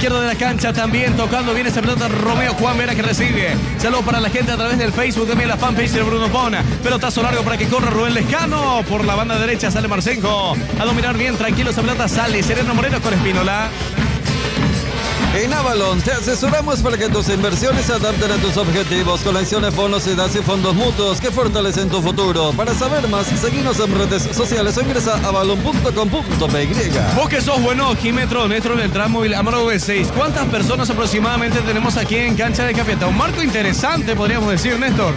izquierdo de la cancha también tocando bien esa pelota Romeo. Juan Vera que recibe. Saludo para la gente a través del Facebook, también la fanpage de Bruno Pona. Pelotazo largo para que corra Rubén Lescano. Por la banda derecha sale Marcenjo. A dominar bien, tranquilo, esa pelota sale. Sereno Moreno con Espínola. En Avalon te asesoramos para que tus inversiones se adapten a tus objetivos. Colecciones, bonos, ideas y fondos mutuos que fortalecen tu futuro. Para saber más, seguinos en redes sociales o ingresa a avalon.com.py. Vos que sos bueno, Ojímetro, Néstor Beltrán, Móvil Amaro V6. ¿Cuántas personas aproximadamente tenemos aquí en cancha de Capiatá? Un marco interesante, podríamos decir, Néstor.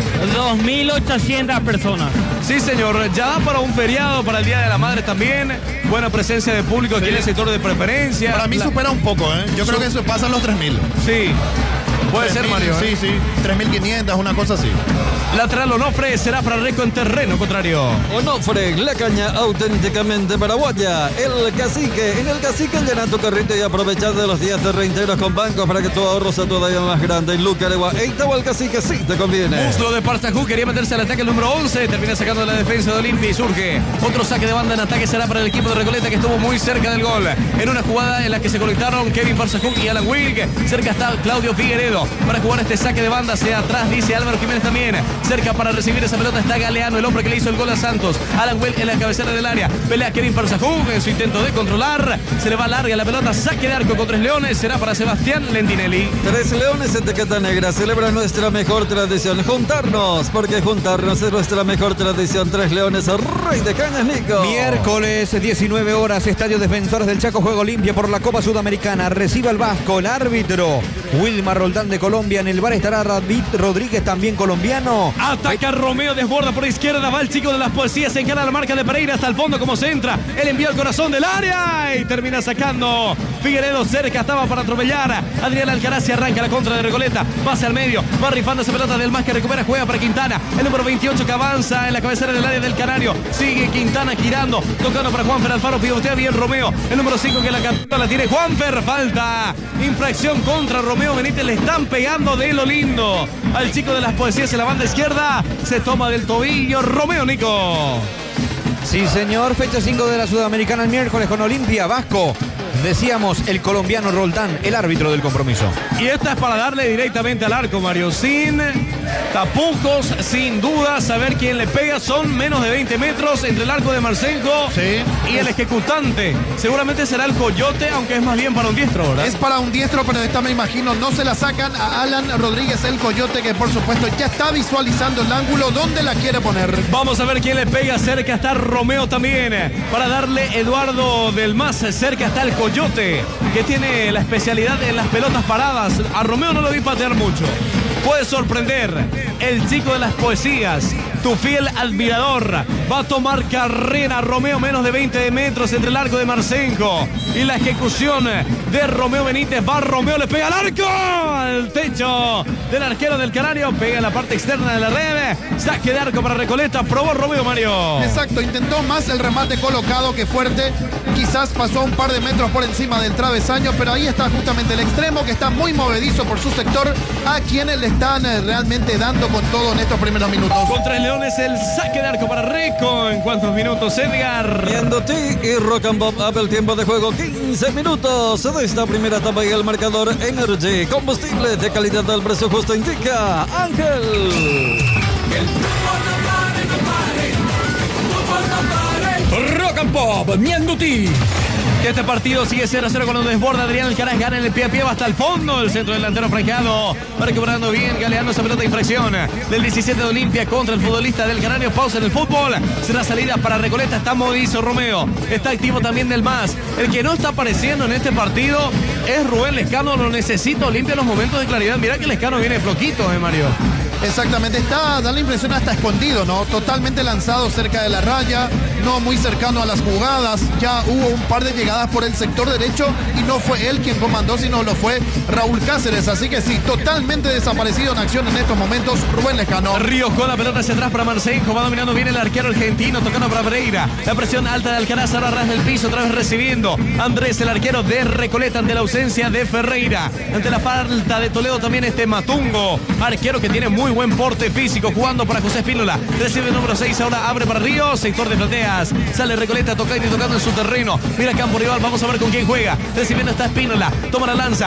2.800 personas. Sí, señor. Ya da para un feriado, para el Día de la Madre también. Buena presencia de público aquí en el sector de preferencia. Para mí supera un poco, ¿eh? Yo creo que eso pasa los 3.000. Sí. Puede ser, Mario. Sí, sí. 3.500, una cosa así. Lateral Onofre será para Reco en terreno contrario. Onofre, la caña auténticamente paraguaya. El Cacique. En el Cacique llena tu carrito y aprovecha de los días de reintegros con bancos para que tu ahorro sea todavía más grande. En Lucaregua, Eitahual Cacique sí te conviene. Muslo de Parzajú quería meterse al ataque el número 11. Termina sacando la defensa de Olimpia y surge. Otro saque de banda en ataque será para el equipo de Recoleta que estuvo muy cerca del gol. En una jugada en la que se conectaron Kevin Parzajú y Alan Wilk. Cerca está Claudio Figueredo para jugar este saque de banda hacia atrás, dice Álvaro Jiménez también. Cerca para recibir esa pelota está Galeano, el hombre que le hizo el gol a Santos. Alan Wilk en la cabecera del área. Pelea Kevin Parzajú en su intento de controlar. Se le va larga la pelota, saque de arco con Tres Leones. Será para Sebastián Lendinelli. Tres Leones, etiqueta negra, celebra nuestra mejor tradición. Juntarnos, porque juntarnos es nuestra mejor tradición. Tres Leones, Rey de Cañas, Nico. Miércoles, 19 horas, Estadio Defensores del Chaco, juego limpio por la Copa Sudamericana. Recibe al Vasco, el árbitro Wilmar Roldán de Colombia. En el bar estará David Rodríguez, también colombiano. Ataca Romeo, desborda por izquierda, va el chico de las poesías, se encara la marca de Pereira hasta el fondo como se entra. Él envía al corazón del área y termina sacando. Figueredo cerca, estaba para atropellar. Adrián Alcaraz y arranca la contra de Recoleta. Pase al medio, va rifando esa pelota del más que recupera, juega para Quintana. El número 28 que avanza en la cabecera del área del Canario. Sigue Quintana girando, tocando para Juanfer Alfaro, pivotea bien Romeo. El número 5 que la captura la tiene Juanfer. Falta, infracción contra Romeo Benítez, le están pegando de lo lindo al chico de las poesías en la banda izquierda. Se toma del tobillo Romeo, Nico. Sí, señor. Fecha 5 de la Sudamericana el miércoles con Olimpia, Vasco. Decíamos el colombiano Roldán, el árbitro del compromiso. Y esta es para darle directamente al arco, Mario. Sin tapujos, sin duda, saber quién le pega. Son menos de 20 metros entre el arco de Marcenjo y el ejecutante. Seguramente será el Coyote, aunque es más bien para un diestro, ¿verdad? Es para un diestro, pero esta me imagino no se la sacan a Alan Rodríguez, el Coyote, que por supuesto ya está visualizando el ángulo donde la quiere poner. Vamos a ver quién le pega. Cerca está Romeo también. Para darle Eduardo del Mas. Cerca está el Coyote, que tiene la especialidad en las pelotas paradas. A Romeo no lo vi patear mucho. Puede sorprender el chico de las poesías, tu fiel admirador. Va a tomar carrera Romeo, menos de 20 metros entre el arco de Marcenjo y la ejecución de Romeo Benítez. Va Romeo, le pega al arco, al techo del arquero del Canario, pega en la parte externa de la red. Saque de arco para Recoleta, probó Romeo, Mario. Exacto, intentó más el remate colocado que fuerte. Quizás pasó un par de metros por encima del travesaño, pero ahí está justamente el extremo, que está muy movedizo por su sector, a quienes le están realmente dando con todo en estos primeros minutos. Con Tres Leones, el saque de arco para Reco. ¿En cuántos minutos, Edgar? Viendo ti y Rock and Bob Up, el tiempo de juego 15 minutos de esta primera etapa y el marcador Energy. Combustible de calidad al precio justo, indica Ángel. Rock and Pop, Mianduti. Que este partido sigue 0-0 cuando desborda Adrián Alcaraz, gana en el pie a pie, va hasta el fondo, el centro delantero franqueado, va recuperando bien, galeando esa pelota de infracción del 17 de Olimpia contra el futbolista del Canario. Pausa en el fútbol, será salida para Recoleta, está movizo Romeo, está activo también del Mas. El que no está apareciendo en este partido es Rubén Lescano, lo necesita Olimpia en los momentos de claridad. Mira que Lescano viene floquito, Mario. Exactamente, está, da la impresión hasta escondido, ¿no? Totalmente lanzado cerca de la raya, no muy cercano a las jugadas. Ya hubo un par de llegadas por el sector derecho y no fue él quien comandó, sino lo fue Raúl Cáceres. Así que sí, totalmente desaparecido en acción en estos momentos Rubén Lescano. Ríos con la pelota hacia atrás para Marcenjo, va dominando bien el arquero argentino, tocando para Pereira. La presión alta de Alcaraz, ahora ras del piso, otra vez recibiendo Andrés, el arquero de Recoleta, ante la ausencia de Ferreira, ante la falta de Toledo también Matungo, arquero que tiene muy buen porte físico, jugando para José Espínola, recibe el número 6, ahora abre para Ríos, sector de plateas, sale Recoleta tocando y tocando en su terreno, mira campo rival, vamos a ver con quién juega, recibiendo está Espínola, toma la lanza,